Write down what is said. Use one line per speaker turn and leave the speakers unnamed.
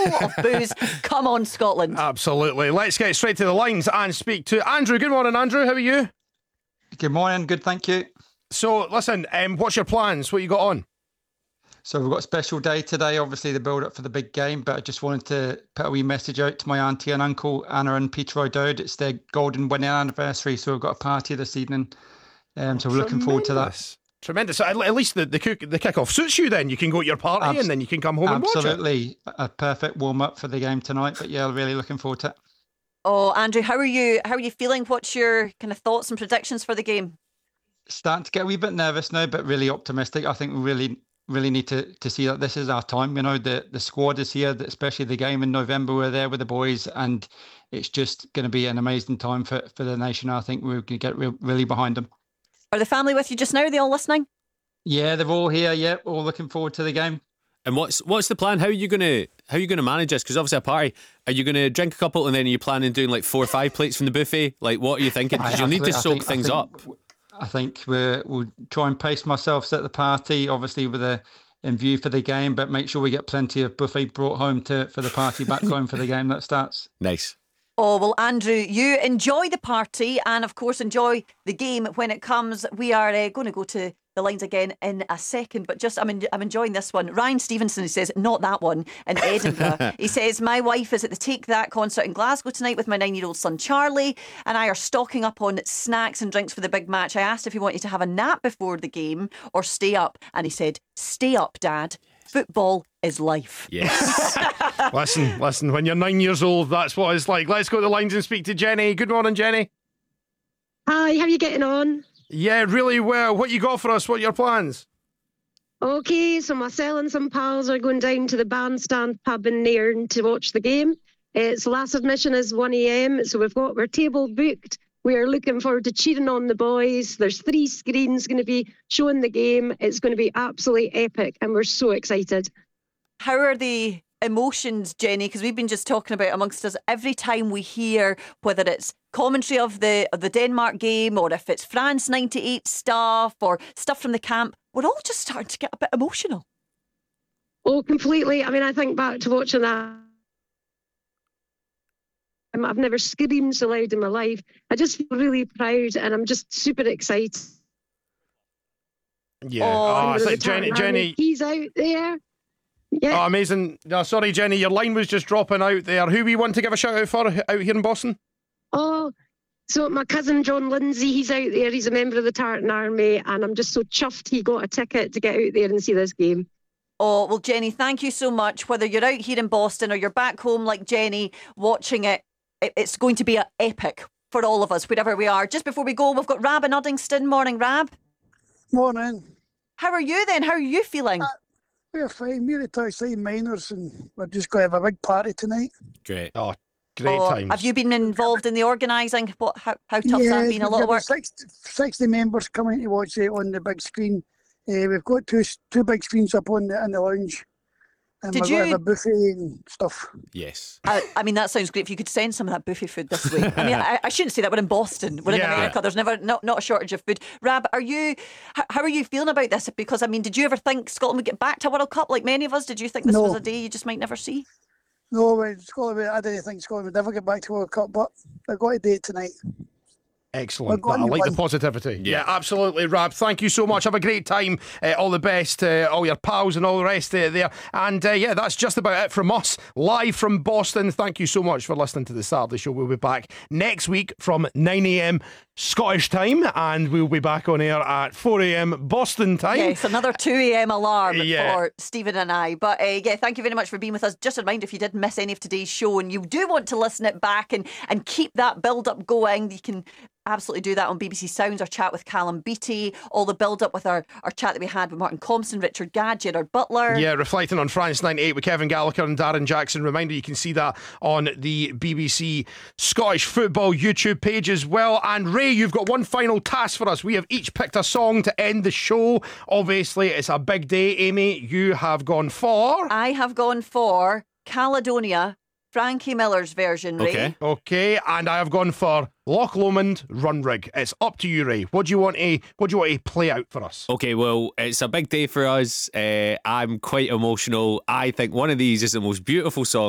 full of booze. Come on, Scotland.
Absolutely. Let's get straight to the lines and speak to Andrew. Good morning, Andrew. How are you?
Good morning. Good, thank you.
So, listen, what's your plans? What you got on?
So we've got a special day today, obviously the build-up for the big game, but I just wanted to put a wee message out to my auntie and uncle, Anna and Peter O'Dowd. It's their golden wedding anniversary, so we've got a party this evening. So we're looking forward to that.
Tremendous. So at least the kick-off suits you then. You can go to your party and then you can come home and watch it.
Absolutely. A perfect warm-up for the game tonight, but yeah, really looking forward to it.
Oh, Andrew, how are you? How are you feeling? What's your kind of thoughts and predictions for the game?
Starting to get a wee bit nervous now, but really optimistic. I think we really need to see that this is our time. You know, the squad is here, especially the game in November. We're there with the boys, and it's just going to be an amazing time for the nation. I think we're going to get really behind them.
Are the family with you just now? Are they all listening?
Yeah, they're all here. Yeah, all looking forward to the game.
And what's the plan? How are you gonna manage this? Because obviously a party. Are you gonna drink a couple and then are you planning doing like 4 or 5 plates from the buffet? Like, what are you thinking? Because you'll need to soak things up.
I think we'll try and pace myself at the party, obviously in view for the game, but make sure we get plenty of buffet brought home for the party back home for the game that starts.
Nice.
Oh, well, Andrew, you enjoy the party and, of course, enjoy the game when it comes. We are going to go to the lines again in a second, but just I'm enjoying this one. Ryan Stevenson, he says, not that one, in Edinburgh. He says, my wife is at the Take That concert in Glasgow tonight with my 9-year-old son Charlie, and I are stocking up on snacks and drinks for the big match. I asked if he wanted to have a nap before the game or stay up, and he said, stay up, Dad. Football is life.
Yes.
Listen, when you're 9 years old, that's what it's like. Let's go to the lines and speak to Jenny. Good morning, Jenny.
Hi, how are you getting on?
Yeah, really well. What you got for us? What are your plans?
Okay, so myself and some pals are going down to the Bandstand pub in Nairn to watch the game. Its last admission is 1 a.m, so we're table booked. We are looking forward to cheering on the boys. There's 3 screens going to be showing the game. It's going to be absolutely epic, and we're so excited.
How are the emotions, Jenny? Because we've been just talking about amongst us every time we hear whether it's commentary of the Denmark game or if it's France 98 stuff or stuff from the camp, we're all just starting to get a bit emotional.
Oh, completely. I mean, I think back to watching that. I've never screamed so loud in my life. I just feel really proud and I'm just super excited.
Yeah. I think Jenny.
He's out there. Yeah.
Oh, amazing. No, sorry, Jenny, your line was just dropping out there. Who we want to give a shout out for out here in Boston?
Oh, so my cousin John Lindsay, he's out there. He's a member of the Tartan Army, and I'm just so chuffed he got a ticket to get out there and see this game.
Oh, well, Jenny, thank you so much. Whether you're out here in Boston or you're back home like Jenny watching it, it's going to be epic for all of us, wherever we are. Just before we go, we've got Rab in Uddingston. Morning, Rab.
Morning.
How are you then? How are you feeling?
We're fine. We're at Tyneside Miners and we're just going to have a big party tonight.
Great.
Oh, great times.
Have you been involved in the organising? How tough has that been? A lot of work?
60 members coming to watch it on the big screen. We've got two big screens up in the lounge. And we're going to have a buffet and stuff.
Yes.
I mean, that sounds great. If you could send some of that buffet food this week. I mean, I shouldn't say that. We're in Boston. We're in America. There's not a shortage of food. Rab, how are you feeling about this? Because, I mean, did you ever think Scotland would get back to a World Cup like many of us? Did you think this was a day you just might never see?
No, I didn't think Scotland would never get back to World Cup, but they've got to do it tonight.
Excellent. I like the positivity. Yeah, absolutely, Rab. Thank you so much. Have a great time. All the best to all your pals and all the rest there. And that's just about it from us, live from Boston. Thank you so much for listening to the Saturday Show. We'll be back next week from 9 a.m. Scottish time, and we'll be back on air at 4 a.m. Boston time.
Yes, another 2 a.m. alarm for Stephen and I. But thank you very much for being with us. Just a reminder, if you didn't miss any of today's show and you do want to listen it back and keep that build-up going, you can absolutely do that on BBC Sounds, our chat with Callum Beattie, all the build-up with our chat that we had with Martin Compson, Richard Gadd, Gerard Butler. Yeah, reflecting on France 98 with Kevin Gallagher and Darren Jackson. Reminder, you can see that on the BBC Scottish Football YouTube page as well. And Ray, you've got one final task for us. We have each picked a song to end the show. Obviously, it's a big day. Amy, you have gone for... I have gone for Caledonia, Frankie Miller's version, Ray. Okay, and I have gone for Loch Lomond, Runrig. It's up to you, Ray. What do you want to play out for us?
Okay, well, it's a big day for us. I'm quite emotional. I think one of these is the most beautiful song